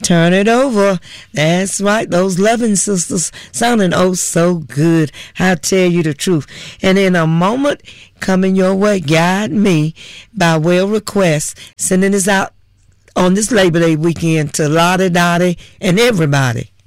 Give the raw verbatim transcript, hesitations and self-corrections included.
Turn it over. That's right. Those loving sisters sounding oh so good. I'll tell you the truth. And in a moment, coming your way, guide me by way of request, sending this out on this Labor Day weekend to Lottie Dottie and everybody.